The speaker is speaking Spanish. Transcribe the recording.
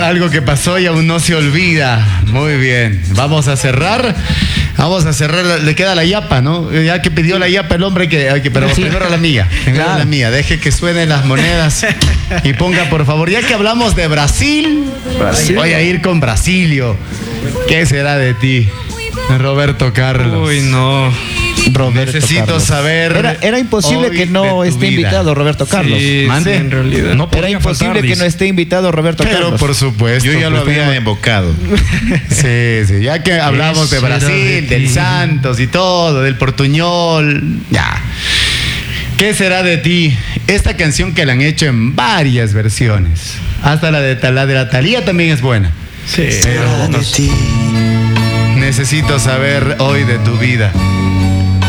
algo que pasó y aún no se olvida. Muy bien. Vamos a cerrar. Le queda la yapa, ¿no? Ya que pidió la yapa el hombre, pero Sí. primero la mía. Primero Claro. la mía. Deje que suenen las monedas y ponga, por favor. Ya que hablamos de Brasil, voy a ir con Brasilio. ¿Qué será de ti, Roberto Carlos? Uy, no. Roberto Necesito Carlos. saber. Era imposible hoy que de no tu esté vida. invitado Roberto Carlos. Sí, Mande. sí, en realidad. No Era podía imposible faltar, que no esté invitado Roberto Pero Carlos. por supuesto. Yo ya lo pues, había invocado. Sí, ya que hablamos de Eso era Brasil, de del ti. Santos y todo, del Portuñol, ya. ¿Qué será de ti? Esta canción que la han hecho en varias versiones. Hasta la de la Thalía también es buena. Sí. Pero necesito saber hoy de tu vida.